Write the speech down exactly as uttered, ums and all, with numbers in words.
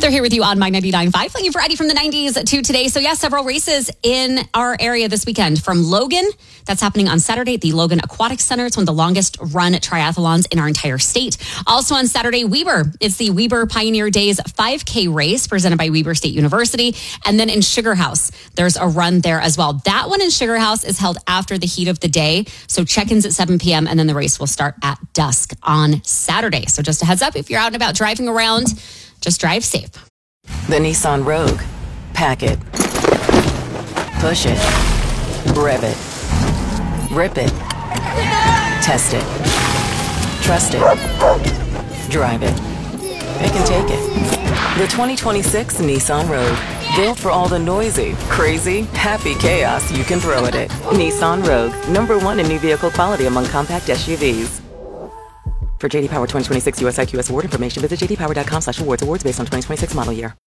Heather here with you on My ninety-nine point five. Playing you Friday from the nineties to today. So yeah, several races in our area this weekend. From Logan, that's happening on Saturday at the Logan Aquatic Center. It's one of the longest run triathlons in our entire state. Also on Saturday, Weber. It's the Weber Pioneer Days five K race presented by Weber State University. And then in Sugar House, there's a run there as well. That one in Sugar House is held after the heat of the day. So check-ins at seven p.m. and then the race will start at dusk on Saturday. So just a heads up, if you're out and about driving around, just drive safe. The Nissan Rogue. Pack it. Push it. Rev it. Rip it. Test it. Trust it. Drive it. It can take it. The twenty twenty-six Nissan Rogue. Built for all the noisy, crazy, happy chaos you can throw at it. Nissan Rogue. Number one in new vehicle quality among compact S U Vs. For J D Power twenty twenty-six U S I Q S award information, visit j d power dot com slash awards. Awards based on twenty twenty-six model year.